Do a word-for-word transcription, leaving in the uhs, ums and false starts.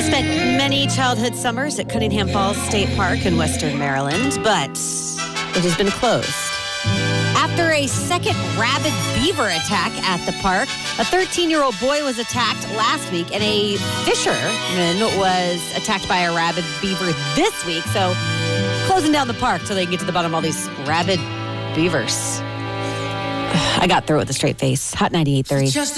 Spent many childhood summers at Cunningham Falls State Park in Western Maryland, but it has been closed. After a second rabid beaver attack at the park, a thirteen-year-old boy was attacked last week, and a fisherman was attacked by a rabid beaver this week. So, closing down the park till they can get to the bottom of all these rabid beavers. I got through it with a straight face. Hot ninety-eight point three.